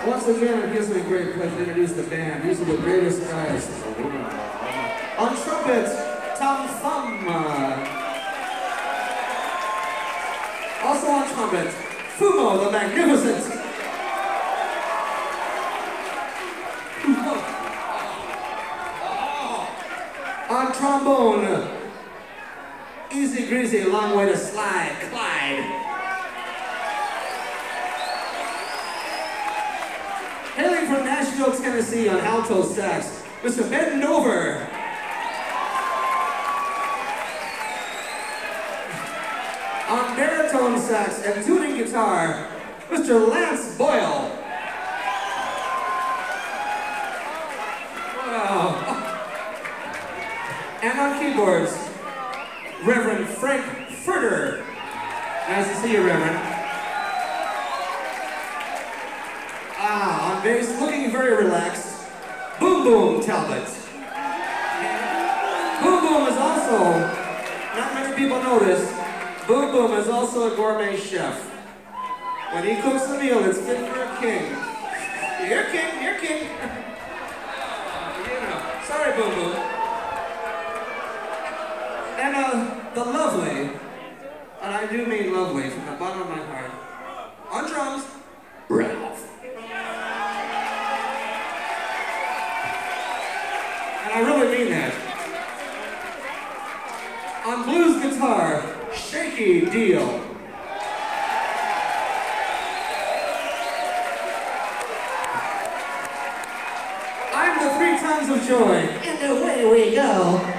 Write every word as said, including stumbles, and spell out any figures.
Once again, it gives me great pleasure to introduce the band. These are the greatest guys. On trumpet, Tom Thumb. Also on trumpet, Fumo the Magnificent. On trombone, Easy Greasy, long way to slide, Clyde. Hailing from Nashville, Tennessee on alto sax, Mister Ben Nover. On baritone sax and tuning guitar, Mister Lance Boyle. Wow. And on keyboards, Reverend Frank Furter. Nice to see you, Reverend. Ah, on bass, looking very relaxed, Boom Boom Talbot. Boom Boom is also, not many people know this, Boom Boom is also a gourmet chef. When he cooks a meal, it's fit for a king. You're king, you're king. You know, sorry, Boom Boom. And uh, the lovely, and I do mean lovely from the bottom of my heart, on drums, Ralph. And I really mean that. On blues guitar, Shaky Deal. I'm the three tons of joy, and away we go.